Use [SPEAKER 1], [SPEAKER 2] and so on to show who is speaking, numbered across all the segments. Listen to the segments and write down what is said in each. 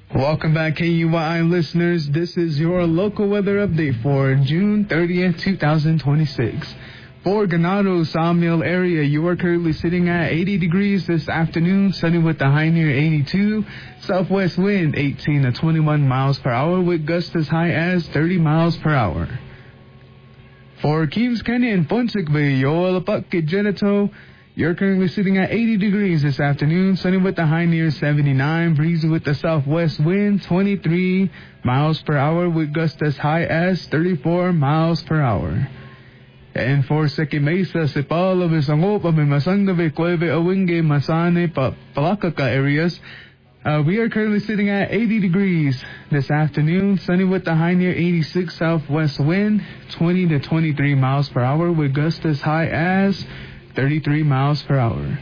[SPEAKER 1] Welcome back, KUYI listeners. This is your local weather update for June 30th, 2026. For Ganado Sawmill area, you are currently sitting at 80 degrees this afternoon, sunny with a high near 82. Southwest wind 18 to 21 miles per hour with gusts as high as 30 miles per hour. For Keams County and Pontic Bay, Yoalapak, Genito, you're currently sitting at 80 degrees this afternoon, sunny with a high near 79, breezy with the southwest wind 23 miles per hour with gusts as high as 34 miles per hour. And for Second Mesa, Sipala, Visangopa, Masangave, Cueve, Awinge, Masane, Palakaka areas, we are currently sitting at 80 degrees this afternoon, sunny with a high near 86, southwest wind 20 to 23 miles per hour with gusts as high as 33 miles per hour.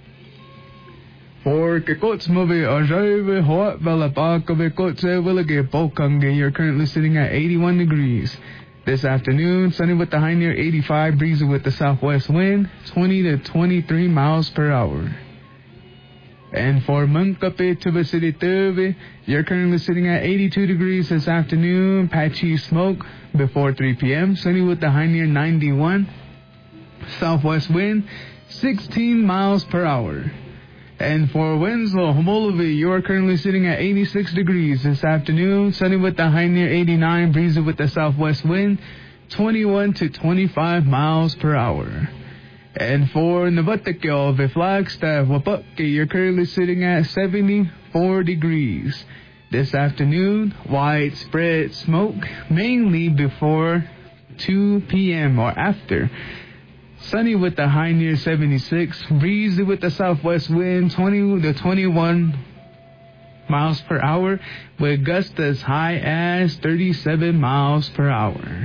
[SPEAKER 1] For Kekotsmove, Ajave, Hoat, Valapakave, Kotse, Willage, Pokange, you're currently sitting at 81 degrees. This afternoon, sunny with the high near 85, breezy with the southwest wind 20 to 23 miles per hour. And for Mankape, Tuba City, Tuve, you're currently sitting at 82 degrees this afternoon, patchy smoke before 3 p.m., sunny with the high near 91. Southwest wind 16 miles per hour. And for Winslow, Homolovi, you are currently sitting at 86 degrees this afternoon, sunny with the high near 89, breezy with the southwest wind 21 to 25 miles per hour. And for Navatakyo, Flagstaff, Wapake, you're currently sitting at 74 degrees this afternoon, widespread smoke mainly before 2 p.m. or after. Sunny with the high near 76, breezy with the southwest wind 20 to 21 miles per hour with gusts as high as 37 miles per hour.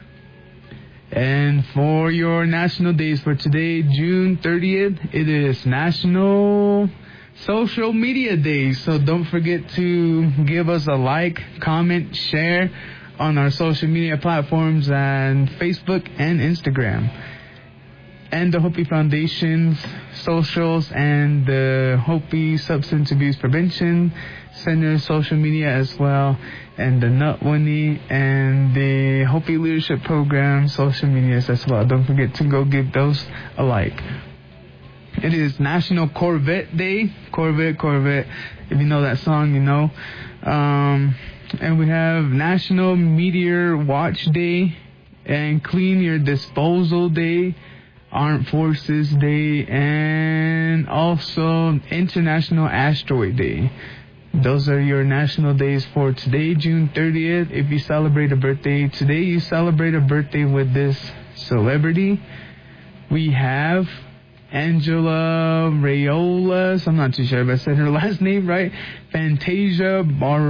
[SPEAKER 1] And for your national days for today, June 30th, it is National Social Media Day. So don't forget to give us a like, comment, share on our social media platforms and Facebook and Instagram. And the Hopi Foundation's socials and the Hopi Substance Abuse Prevention Center's social media as well, and the Nutwani and the Hopi Leadership Program social medias as well. Don't forget to go give those a like. It is National Corvette Day. Corvette. If you know that song, you know. And we have National Meteor Watch Day and Clean Your Disposal Day, Armed Forces Day, and also International Asteroid Day. Those are your national days for today, June 30th. If you celebrate a birthday today, you celebrate a birthday with this celebrity. We have Angela Rayolas. I'm not too sure if I said her last name right. Fantasia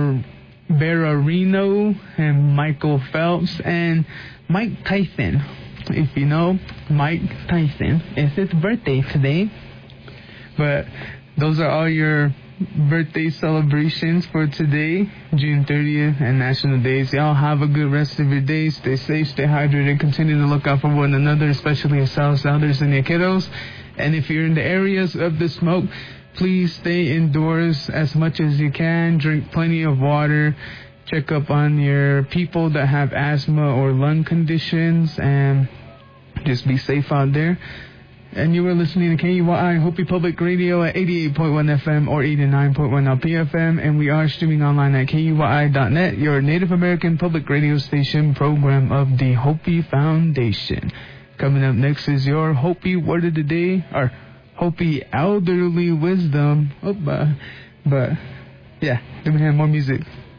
[SPEAKER 1] Bararino and Michael Phelps and Mike Tyson. If you know Mike Tyson, it's his birthday today. But those are all your birthday celebrations for today, June 30th, and national days. Y'all have a good rest of your day. Stay safe, stay hydrated, continue to look out for one another, especially yourselves, others, and your kiddos. And if you're in the areas of the smoke, please stay indoors as much as you can. Drink plenty of water. Check up on your people that have asthma or lung conditions, and just be safe out there. And you were listening to KUYI Hopi Public Radio at 88.1 FM or 89.1 LPFM, and we are streaming online at KUYI.net, your Native American public radio station program of the Hopi Foundation. Coming up next is your Hopi Word of the Day, or Hopi Elderly Wisdom. But yeah, then we have more music.